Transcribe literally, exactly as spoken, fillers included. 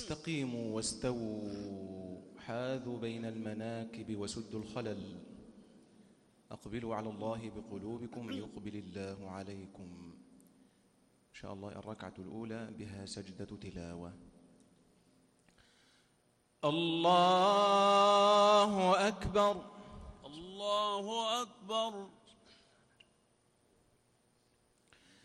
استقيموا واستووا حاذوا بين المناكب وسدوا الخلل. أقبلوا على الله بقلوبكم يقبل الله عليكم. إن شاء الله الركعة الأولى بها سجدة تلاوة. الله أكبر. الله أكبر.